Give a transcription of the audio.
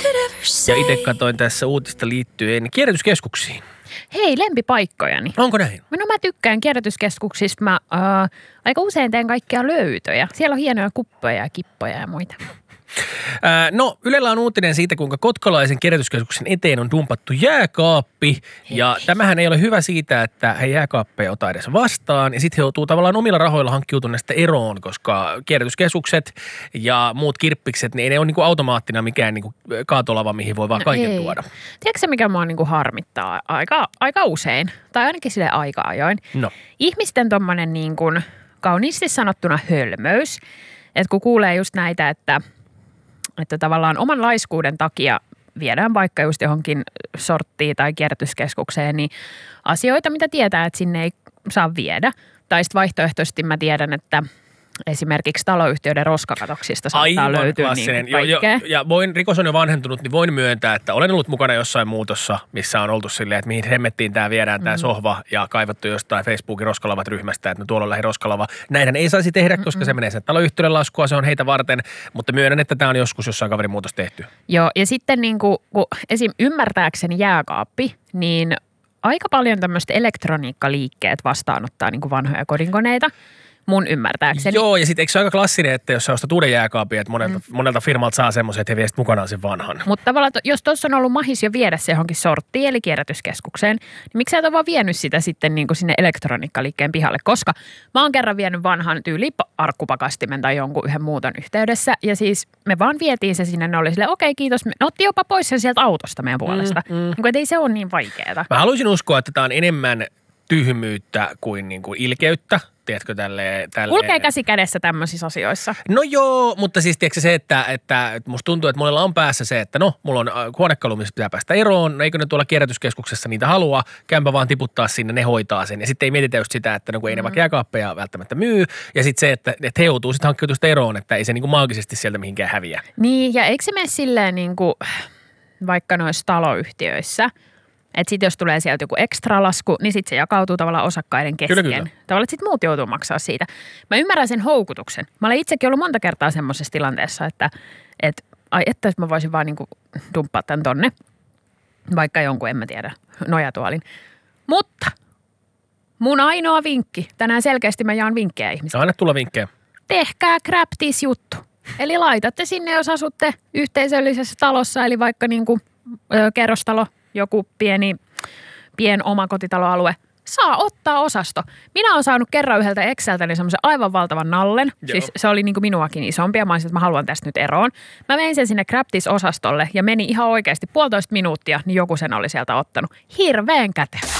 Ja itse katsoin tässä uutista liittyen kierrätyskeskuksiin. Hei, lempipaikkojani. Onko näin? No mä tykkään kierrätyskeskuksista. Mä aika usein teen kaikkia löytöjä. Siellä on hienoja kuppoja ja kippoja ja muita. No, Ylellä on uutinen siitä, kuinka kotkalaisen kierrätyskeskuksen eteen on dumpattu jääkaappi. Ja tämähän ei ole hyvä siitä, että he jääkaappeja ota edes vastaan. Ja sitten he joutuu tavallaan omilla rahoilla hankkiutuneesta eroon, koska kierrätyskeskukset ja muut kirppikset, niin ei ne ole niinku automaattina mikään niinku kaatolava, mihin voi vaan kaiken tuoda. Tiedätkö se, mikä mua niinku harmittaa aika usein, tai ainakin sille aika ajoin? No. Ihmisten tommonen niinku kauniisti sanottuna hölmöys, että kun kuulee just näitä, että tavallaan oman laiskuuden takia viedään vaikka just johonkin sorttiin tai kierrätyskeskukseen, niin asioita, mitä tietää, että sinne ei saa viedä. Tai sitten vaihtoehtoisesti mä tiedän, että esimerkiksi taloyhtiöiden roskakatoksista saattaa löytyä niin kaikkea. Ja rikos on jo vanhentunut, niin voin myöntää, että olen ollut mukana jossain muutossa, missä on oltu silleen, että mihin hemmettiin tämä viedään tämä sohva ja kaivattu jostain Facebookin roskalavat ryhmästä, että no tuolla on lähi roskalava. Näinhän ei saisi tehdä, koska se menee sen taloyhtiöiden laskua, se on heitä varten, mutta myönnän, että tämä on joskus jossain kaverin muutos tehty. Joo, ja sitten niin kun esim. Ymmärtääkseni jääkaappi, niin aika paljon tämmöistä elektroniikkaliikkeet vastaanottaa niin kuin vanhoja kodinkoneita. Mun ymmärtääkseni. Joo, ja sitten eikö se ole aika klassinen, että jos sä ostat uuden jääkaapin, että monelta firmalta saa semmoisen, että he vie mukanaan sen vanhan. Mutta tavallaan, jos tuossa on ollut mahis jo viedä se johonkin sorttiin, eli kierrätyskeskukseen, niin miksi sä et ole vaan vienyt sitä sitten niin kuin sinne elektroniikkaliikkeen pihalle? Koska mä oon kerran vienyt vanhan tyyli arkkupakastimen tai jonkun yhden muuton yhteydessä, ja siis me vaan vietiin se sinne, ne oli silleen, okei, kiitos. Ne otti jopa pois sen sieltä autosta meidän puolesta. Niin kuin, että ei se ole niin vaikeaa. Mä haluaisin uskoa, että tämä on enemmän tyhmyyttä kuin niinku ilkeyttä. Tiedätkö, tälleen. Kulkee käsi kädessä tämmöisissä asioissa. No joo, mutta siis tiedätkö se, että musta tuntuu, että monella on päässä se, että no, mulla on huonekalu, missä pitää päästä eroon. No, eikö ne tuolla kierrätyskeskuksessa niitä halua? Käympä vaan tiputtaa sinne, ne hoitaa sen. Ja sitten ei mietitä just sitä, että no, kun ei ne vaikka jääkaappeja välttämättä myy. Ja sitten se, että he joutuu sitten hankkiutusta eroon, että ei se niinku maagisesti sieltä mihinkään häviä. Niin, ja eikö se mene silleen niinku vaikka noissa taloyhtiöissä, että sitten jos tulee sieltä joku ekstra lasku, niin sitten se jakautuu tavallaan osakkaiden kesken. Kyllä. Tavallaan, että sitten muut joutuu maksaa siitä. Mä ymmärrän sen houkutuksen. Mä olen itsekin ollut monta kertaa semmoisessa tilanteessa, että jos mä voisin vaan niinku dumppaa tämän tonne, vaikka jonkun, en mä tiedä, nojatuolin. Mutta mun ainoa vinkki, tänään selkeästi mä jaan vinkkejä ihmisille. Anna tulla vinkkejä. Tehkää grab this juttu. Eli laitatte sinne, jos asutte yhteisöllisessä talossa, eli vaikka niinku kerrostalo, joku pien omakotitaloalue, saa ottaa osasto. Minä olen saanut kerran yhdeltä Exceltä niin semmoisen aivan valtavan nallen. Joo. Siis se oli niin kuin minuakin isompi ja mä olisin, että mä haluan tästä nyt eroon. Mä vein sen sinne Grabtis-osastolle ja meni ihan oikeasti 1,5 minuuttia, niin joku sen oli sieltä ottanut. Hirveän kätevä.